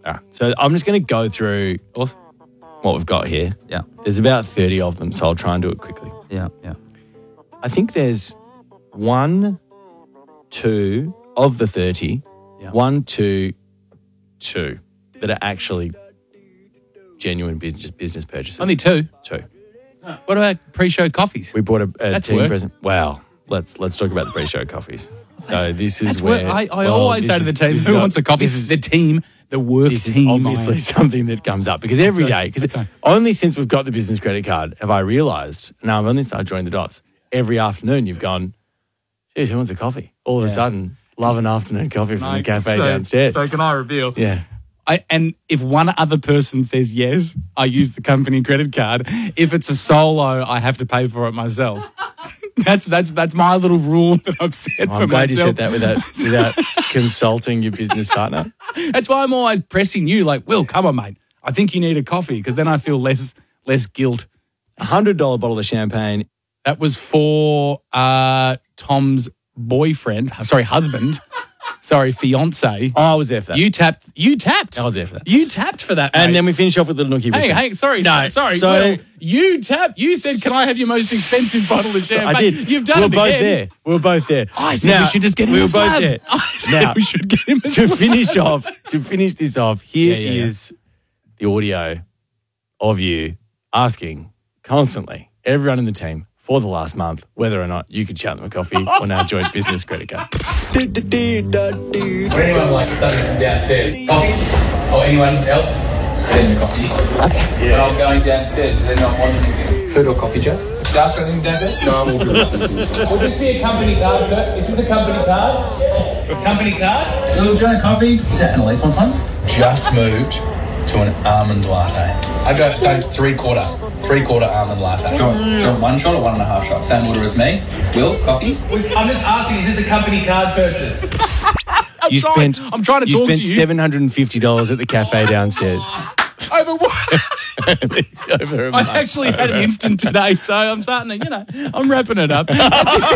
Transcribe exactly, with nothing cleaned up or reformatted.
All right. So I'm just going to go through Awesome. what we've got here. Yeah. There's about thirty of them, so I'll try and do it quickly. Yeah, yeah. I think there's one, two of the thirty, Yeah. one, two, two that are actually genuine business business purchases. Only two. two. What about pre-show coffees? We bought a, a That's team work. present. Wow. Let's let's talk about the pre-show coffees. So this is That's where what I, I well, always this say to the is- team, this is who a- wants a coffee? This is, The team, the work this is team. obviously something that comes up because every day, because That's right. only since we've got the business credit card have I realised, now I've only started joining the dots, every afternoon you've gone, geez, who wants a coffee? All of a sudden, love an afternoon coffee from the cafe so, downstairs. So can I reveal? yeah. I, and if one other person says yes, I use the company credit card. If it's a solo, I have to pay for it myself. That's that's that's my little rule that I've set I'm for glad myself. you said that without, without consulting your business partner. That's why I'm always pressing you, like, Will, come on, mate. I think you need a coffee because then I feel less less guilt. A one hundred dollars bottle of champagne. That was for uh, Tom's boyfriend, sorry, husband, sorry, fiance. Oh, I was there for that. You tapped. You tapped. I was there for that. You tapped for that, And mate. then we finish off with Little Nookie. Hey, Biscuit. hey, sorry, No, sorry. so- Will, you tapped. You said, "Can I have your most expensive bottle of champagne?" I did. You've done we were it both again. there. We were both there. I said Now, we should just get him we a were both slab. there. I said Now, we should get him a to slab. finish off, to finish this off, here Yeah, yeah, is the audio of you asking constantly everyone in the team for the last month whether or not you could shout them a coffee on our joint business credit card. Would anyone like something from downstairs? Coffee? Or anyone else? Get in the coffee. Okay. Yeah. But I'm going downstairs. Does anyone want anything? Food or coffee, Joe? Josh, anything downstairs? No, I'm all good. Will this be a company card? Is this a company card? A company card? Will, do you want a coffee? Is that Annalise one time? Just moved to an almond latte. I go say three quarter, three quarter almond latte. Do you, want, do you want one shot or one and a half shot? Same order as me. Will, coffee? I'm just asking, is this a company card purchase? You trying- spent, I'm trying to you talk spent to you. seven hundred fifty dollars at the cafe downstairs. Over what? Over a I month. actually had an instant today, so I'm starting to, you know, I'm wrapping it up.